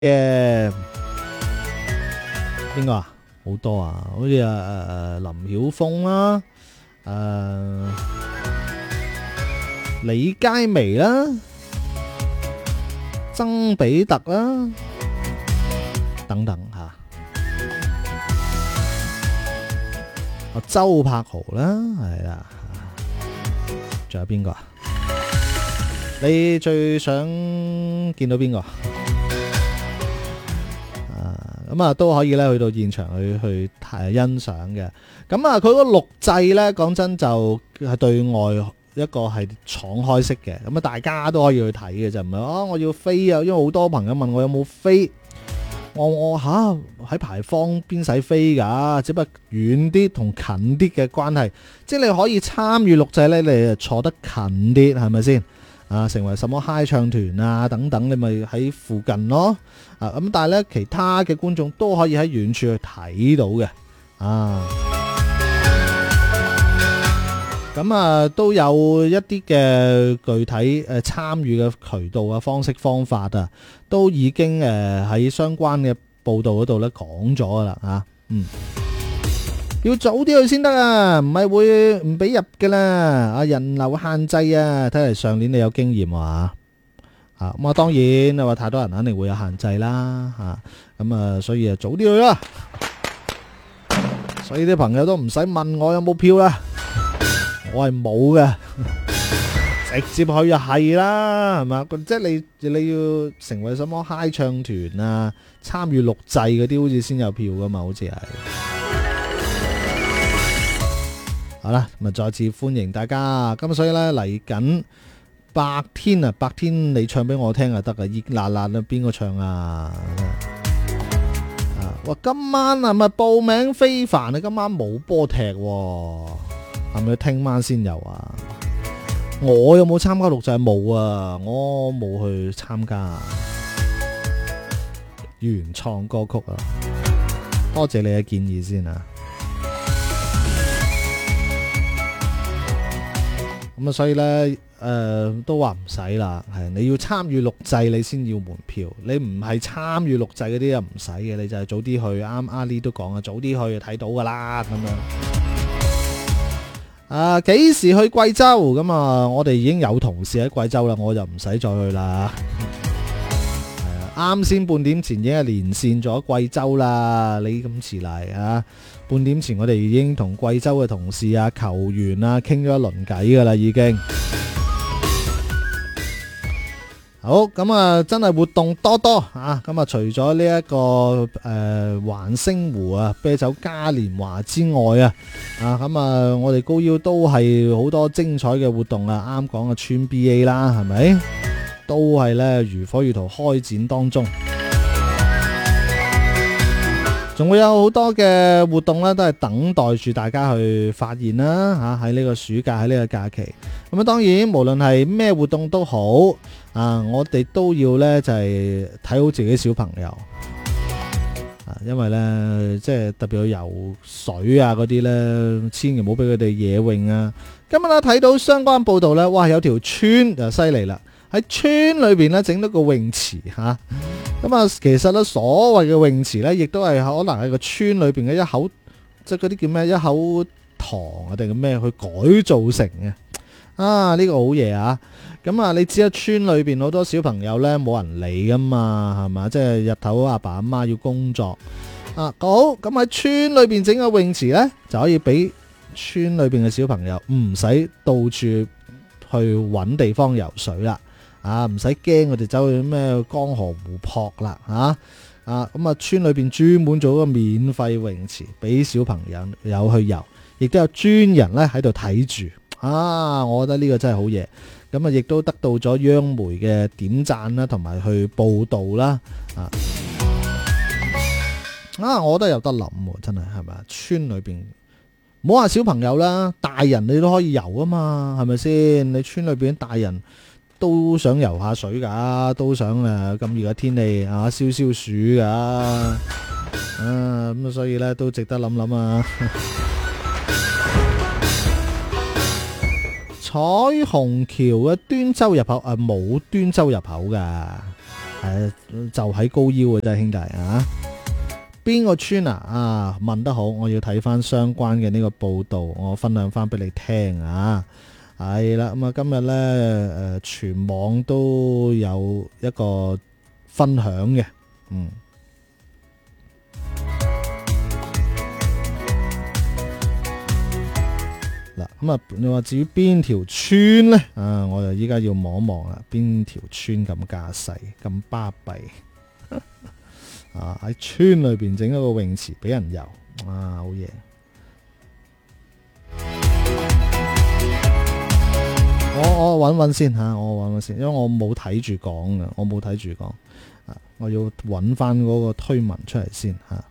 嘅邊個啊？好多啊，好似林曉峰啦，李佳薇啦，曾比特啦，等等吓。周柏豪啦，係啦，仲有邊個啊？你最想見到邊個？咁啊都可以咧去到現場去欣賞嘅。咁啊佢個錄製咧，講真就係對外一個係敞開式嘅。咁啊大家都可以去睇嘅，就唔係我要飛啊，因為好多朋友問我有冇飛。我喺牌坊邊使飛㗎？只不過遠啲同近啲嘅關係，即係你可以參與錄製咧，你坐得近啲，係咪先？成為什麼嗨唱團啊等等，你咪喺附近咯。咁但係咧，其他嘅觀眾都可以喺遠處去睇到嘅。咁都有一啲嘅具體參與嘅渠道啊、方式方法啊，都已經喺相關嘅報道嗰度咧講咗噶啦要早啲去先得啊，唔係會唔俾入噶啦。人流限制啊，睇嚟上年你有經驗啊。咁啊當然你話太多人肯定會有限制啦。所以早啲去啦。所以啲朋友都唔使問我有冇票啦。我係冇嘅，直接去就係啦，係嘛？即係你要成為什麼嗨唱團啊，參與錄製嗰啲，好似先有票噶嘛，好似係。好啦，咁啊再次歡迎大家。咁所以咧嚟緊白天啊，白天你唱俾我聽就得噶，熱辣辣啊，邊個唱啊？哇，今晚係咪報名非凡啊？今晚冇波踢喎。係咪聽晚先有啊？我有冇參加錄製？冇啊，我冇去參加原創歌曲啊。多謝你嘅建議先啊。咁所以呢，都話唔使啦。係你要參與錄製，你先要門票。你唔係參與錄製嗰啲又唔使嘅，你就係早啲去。啱阿 Lee 都講啊，早啲去睇到噶啦，咁樣。幾時去貴州？咁我哋已經有同事喺貴州啦，我就唔使再去啦。啱先半點前已經係連線咗貴州啦，你咁遲嚟啊？半點前我哋已經同貴州嘅同事啊、球員啊傾咗一輪偈噶啦，已經。好，咁真係活動多多啊！咁除咗呢一個環星湖啊、啤酒嘉年華之外啊，我哋高腰都係好多精彩嘅活動啊！啱講嘅村 BA 啦，係咪？都係咧如火如荼開展當中，仲會有好多嘅活動咧，都係等待住大家去發現啦！喺呢個暑假，喺呢個假期，咁當然無論係咩活動都好。我哋都要呢，就係睇好自己小朋友，因為呢，即係特別去游水啊嗰啲呢，千祈唔好俾佢哋野泳啊。今日呢睇到相關報道呢，哇，有條村就犀利啦，喺村裏邊呢整到個泳池吓。其實呢，所謂嘅泳池呢，亦都係可能喺個村裏邊嘅一口，即係嗰啲叫咩一口塘啊定係咩去改造成嘅。呢個好嘢啊！你知村裏邊好多小朋友呢，冇人理噶嘛，係嘛？即係日頭阿爸阿媽要工作好，咁喺村裏邊整個泳池呢，就可以俾村裏邊嘅小朋友唔使到處去揾地方游水啦，唔使驚我哋走去咩江河湖泊啦，村裏邊專門做一個免費泳池俾小朋友去游，亦都有專人呢喺度睇住。我覺得呢個真係好嘢，咁亦都得到咗央媒嘅點讚啦，同埋去報道啦，我覺得有得諗喎，真係係咪？村裏邊唔好話小朋友啦，大人你都可以游啊嘛，係咪先？你村裏邊大人都想游下水噶，都想咁熱嘅天氣消暑噶，咁所以呢都值得諗諗啊。彩虹橋嘅端州入口冇端州入口噶， 就喺高腰嘅真係兄弟啊！邊個村啊？啊，問得好，我要睇翻相關嘅呢個報道，我分享翻俾你聽啊！係啦，咁啊今日呢，全網都有一個分享嘅，嗱，咁啊你話至於邊條村呢？啊，我就依家要望一望啦，邊條村咁架勢，咁巴閉。啊！喺村裏邊整一個泳池俾人游，啊，好嘢！我揾揾先吓，我揾揾先，因為我冇睇住講嘅，我冇睇住講，我要揾翻嗰個推文出嚟先吓。